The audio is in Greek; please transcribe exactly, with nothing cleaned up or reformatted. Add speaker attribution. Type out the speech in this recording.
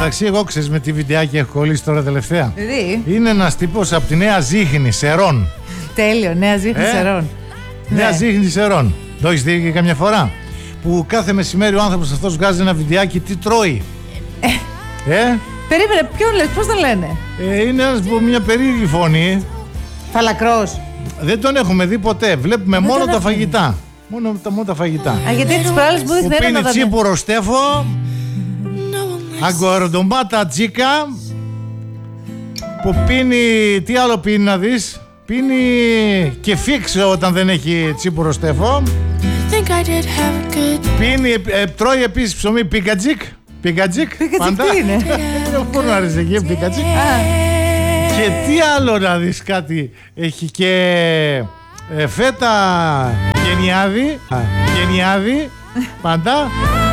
Speaker 1: μεταξύ, εγώ ξέρεις με τι βιντεάκι έχω κολλήσει τώρα τελευταία.
Speaker 2: Δηλαδή.
Speaker 1: Είναι ένας τύπος από τη Νέα Ζήχνη, Σερών.
Speaker 2: Τέλειο, Νέα Ζήχνη, ε? Σερών.
Speaker 1: Νέα
Speaker 2: Ναι.
Speaker 1: Ζήχνη, Σερών. Το έχεις δει και καμιά φορά? Που κάθε μεσημέρι ο άνθρωπος αυτός βγάζει ένα βιντεάκι τι τρώει.
Speaker 2: Ε.
Speaker 1: ε?
Speaker 2: Περίμενε, ποιον λες, πώς τον λένε?
Speaker 1: Ε, είναι ένας που μια περίεργη φωνή.
Speaker 2: Φαλακρός.
Speaker 1: Δεν τον έχουμε δει ποτέ. Βλέπουμε
Speaker 2: Δεν
Speaker 1: μόνο τα
Speaker 2: έχουμε.
Speaker 1: φαγητά. Μόνο τα, μόνο τα φαγητά.
Speaker 2: Α, γιατί τις προάλλες μου
Speaker 1: Που
Speaker 2: δείχνει ένα
Speaker 1: πίνει
Speaker 2: να δω.
Speaker 1: τσίπουρο στέφο, αγκορντομάτα τσίκα, που πίνει, τι άλλο πίνει να δεις? Πίνει και φίξε όταν δεν έχει τσίπουρο στέφο. Πίνει, ε, τρώει επίσης ψωμί πικατζίκ. Πικατζίκ, πάντα.
Speaker 2: Τι είναι?
Speaker 1: Πού να ρίξει εκεί πικατζίκ. Και τι άλλο να δεις κάτι? Έχει και ε, φέτα γενιάδι, γενιάδι, πάντα.